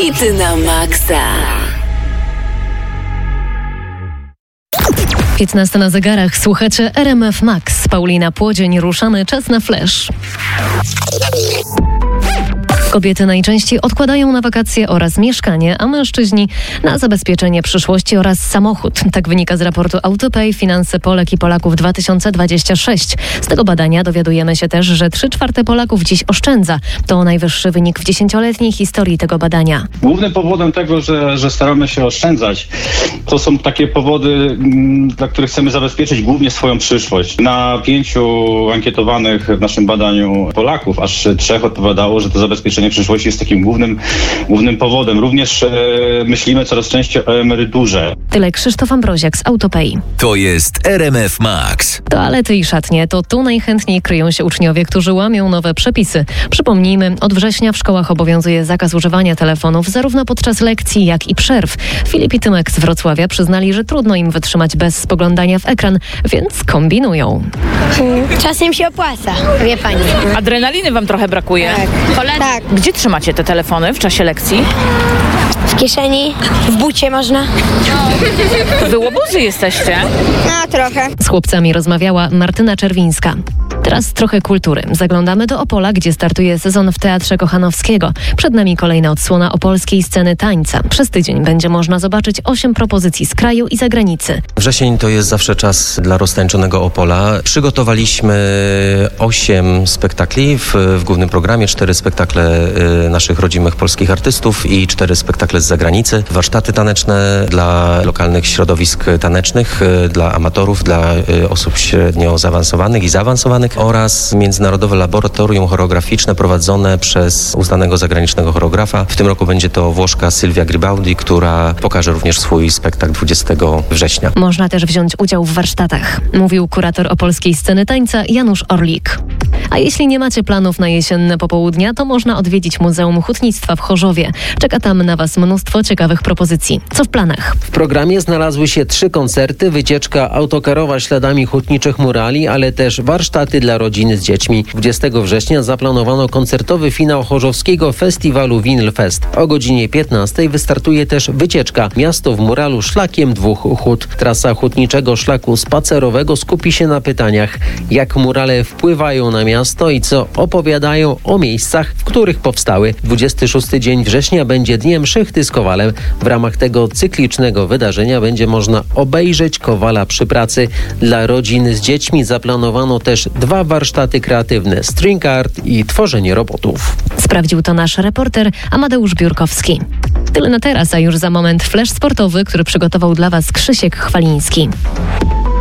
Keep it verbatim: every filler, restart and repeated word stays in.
Hity na maksa. piętnasta na zegarach. Słuchacie R M F Max. Paulina Płodzień, ruszamy. Czas na flash. Kobiety najczęściej odkładają na wakacje oraz mieszkanie, a mężczyźni na zabezpieczenie przyszłości oraz samochód. Tak wynika z raportu Autopay Finanse Polek i Polaków dwa tysiące dwudziesty szósty. Z tego badania dowiadujemy się też, że trzy czwarte Polaków dziś oszczędza. To najwyższy wynik w dziesięcioletniej historii tego badania. Głównym powodem tego, że, że staramy się oszczędzać, to są takie powody, dla których chcemy zabezpieczyć głównie swoją przyszłość. Na pięciu ankietowanych w naszym badaniu Polaków aż trzech odpowiadało, że to zabezpieczenie przyszłości jest takim głównym, głównym powodem. Również e, myślimy coraz częściej o emeryturze. Tyle Krzysztof Ambroziak z Autopay. To jest R M F Max. Toalety i szatnie to tu najchętniej kryją się uczniowie, którzy łamią nowe przepisy. Przypomnijmy, od września w szkołach obowiązuje zakaz używania telefonów zarówno podczas lekcji, jak i przerw. Filip i Tymek z Wrocławia przyznali, że trudno im wytrzymać bez spoglądania w ekran, więc kombinują. Czasem się opłaca, wie pani. Adrenaliny wam trochę brakuje. Tak. Koledzy, Tak. Gdzie trzymacie te telefony w czasie lekcji? W kieszeni, w bucie można. Wy łobuzy jesteście. No trochę. Z chłopcami rozmawiała Martyna Czerwińska. Teraz trochę kultury. Zaglądamy do Opola, gdzie startuje sezon w Teatrze Kochanowskiego. Przed nami kolejna odsłona opolskiej sceny tańca. Przez tydzień będzie można zobaczyć osiem propozycji z kraju i zagranicy. Wrzesień to jest zawsze czas dla roztańczonego Opola. Przygotowaliśmy osiem spektakli w, w głównym programie, cztery spektakle y, naszych rodzimych polskich artystów i cztery spektakle z zagranicy. Warsztaty taneczne dla lokalnych środowisk tanecznych, y, dla amatorów, dla y, osób średnio zaawansowanych i zaawansowanych oraz międzynarodowe laboratorium choreograficzne prowadzone przez uznanego zagranicznego choreografa. W tym roku będzie to Włoszka Sylwia Gribaldi, która pokaże również swój spektakl dwudziestego września. Można też wziąć udział w warsztatach, mówił kurator opolskiej sceny tańca Janusz Orlik. A jeśli nie macie planów na jesienne popołudnia, to można odwiedzić Muzeum Hutnictwa w Chorzowie. Czeka tam na Was mnóstwo ciekawych propozycji. Co w planach? W programie znalazły się trzy koncerty, wycieczka autokarowa śladami hutniczych murali, ale też warsztaty dla rodziny z dziećmi. dwudziestego września zaplanowano koncertowy finał Chorzowskiego Festiwalu Vinyl Fest. O godzinie piętnastej wystartuje też wycieczka Miasto w muralu szlakiem dwóch hut. Trasa hutniczego szlaku spacerowego skupi się na pytaniach, jak murale wpływają na miasto i co opowiadają o miejscach, w których powstały. dwudziesty szósty dzień września będzie Dniem Szychty z Kowalem. W ramach tego cyklicznego wydarzenia będzie można obejrzeć Kowala przy pracy. Dla rodzin z dziećmi zaplanowano też dwa warsztaty kreatywne, string art i tworzenie robotów. Sprawdził to nasz reporter Amadeusz Biurkowski. Tyle na teraz, a już za moment flash sportowy, który przygotował dla Was Krzysiek Chwaliński.